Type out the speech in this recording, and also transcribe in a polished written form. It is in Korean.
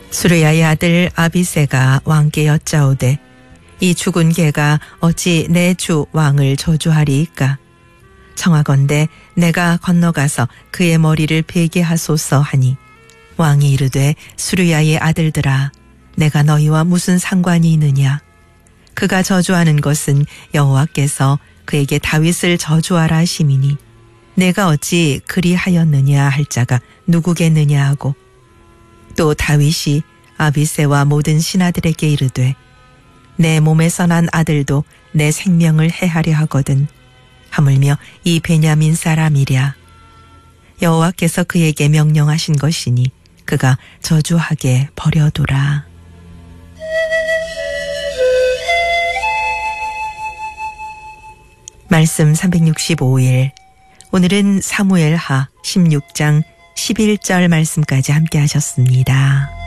수르야의 아들 아비새가 왕께 여짜오되 이 죽은 개가 어찌 내 주 왕을 저주하리이까. 청하건대 내가 건너가서 그의 머리를 베게 하소서 하니 왕이 이르되 수르야의 아들들아 내가 너희와 무슨 상관이 있느냐. 그가 저주하는 것은 여호와께서 그에게 다윗을 저주하라 하심이니 내가 어찌 그리하였느냐 할 자가 누구겠느냐 하고 또 다윗이 아비새와 모든 신하들에게 이르되 내 몸에서 난 아들도 내 생명을 해하려 하거든 하물며 이 베냐민 사람이랴. 여호와께서 그에게 명령하신 것이니 그가 저주하게 버려두라. 말씀 365일. 오늘은 사무엘하 16장 11절 말씀까지 함께 하셨습니다.